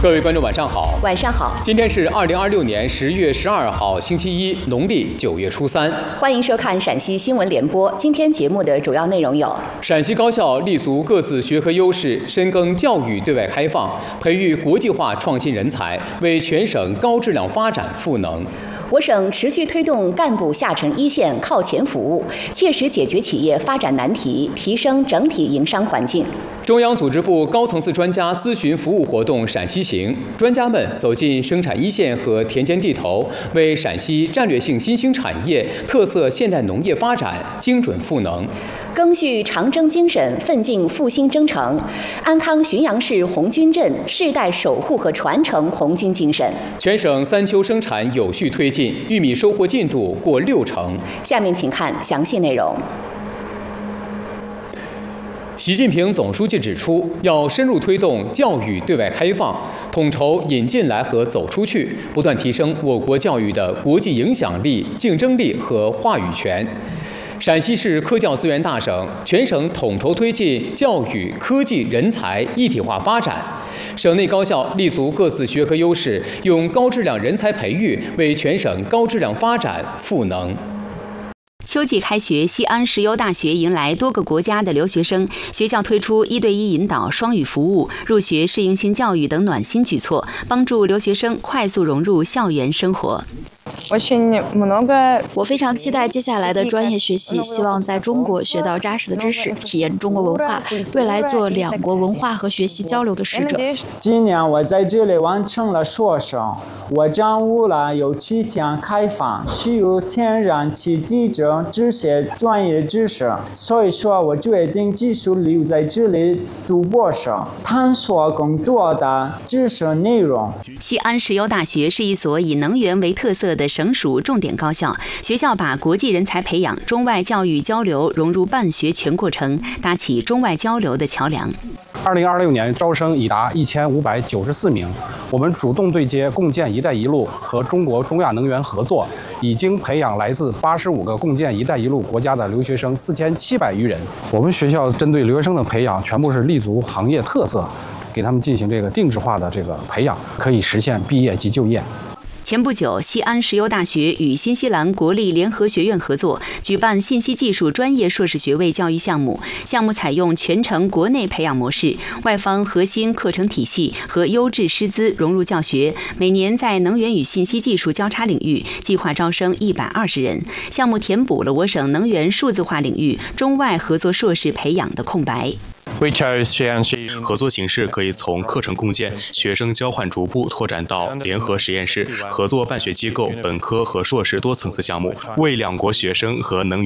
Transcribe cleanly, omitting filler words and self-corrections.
各位观众，晚上好。 晚上好。 今天是2026年10月12号，星期一，农历9月初3。 欢迎收看陕西新闻联播。今天节目的主要内容有： 陕西高校立足各自学科优势，深耕教育对外开放，培育国际化创新人才，为全省高质量发展赋能。 我省持续推动干部下沉一线靠前服务，切实解决企业发展难题，提升整体营商环境。 中央组织部高层次专家咨询服务活动陕西行，专家们走进生产一线和田间地头，为陕西战略性新兴产业、特色现代农业发展精准赋能。 赓续长征精神，奋进复兴征程。安康浔阳市红军镇世代守护和传承红军精神。 全省3秋生产有序推进，玉米收获进度过60%。 下面请看详细内容。 习近平总书记指出，要深入推动教育对外开放，统筹引进来和走出去，不断提升我国教育的国际影响力、竞争力和话语权。陕西是科教资源大省，全省统筹推进教育、科技、人才一体化发展。省内高校立足各自学科优势，用高质量人才培育为全省高质量发展赋能。 秋季开学，西安石油大学迎来多个国家的留学生，学校推出1对1引导、双语服务、入学适应性教育等暖心举措，帮助留学生快速融入校园生活。 我非常期待接下来的专业学习，希望在中国学到扎实的知识，体验中国文化，未来做两国文化和学习交流的使者。 今年我在这里完成了硕士，我掌握了有气田开发、石油、天然气、地质这些专业知识，所以说我决定继续留在这里读博士，探索更多的知识内容。 西安石油大学是一所以能源为特色的省属重点高校，学校把国际人才培养、中外教育交流融入办学全过程，搭起中外交流的桥梁。 2026年招生已达1594名，我们主动对接共建“一带一路”和中国中亚能源合作，已经培养来自85个共建“一带一路”国家的留学生4700余人。我们学校针对留学生的培养，全部是立足行业特色，给他们进行这个定制化的培养，可以实现毕业即就业。 前不久，西安石油大学与新西兰国立联合学院合作，举办信息技术专业硕士学位教育项目。项目采用全程国内培养模式，外方核心课程体系和优质师资融入教学。每年在能源与信息技术交叉领域计划招生120人。项目填补了我省能源数字化领域中外合作硕士培养的空白。 合作形式可以从课程共建、学生交换逐步拓展到联合实验室、合作办学机构、本科和硕士多层次项目，为两国学生和能源